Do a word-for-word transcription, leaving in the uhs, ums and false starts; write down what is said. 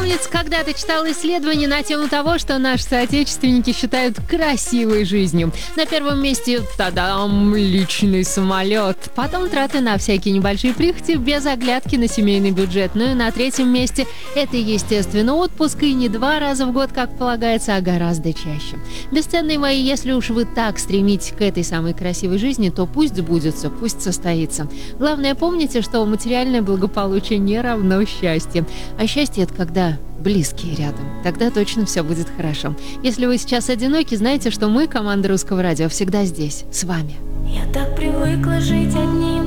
Помнится, когда-то читал исследование на тему того, что наши соотечественники считают красивой жизнью. На первом месте, тадам, личный самолет. Потом траты на всякие небольшие прихоти без оглядки на семейный бюджет. Ну и на третьем месте это, естественно, отпуск, и не два раза в год, как полагается, а гораздо чаще. Бесценные мои, если уж вы так стремитесь к этой самой красивой жизни, то пусть сбудется, пусть состоится. Главное, помните, что материальное благополучие не равно счастью. А счастье — это когда близкие рядом. Тогда точно все будет хорошо. Если вы сейчас одиноки, знайте, что мы, команда Русского радио, всегда здесь, с вами. Я так привыкла жить одним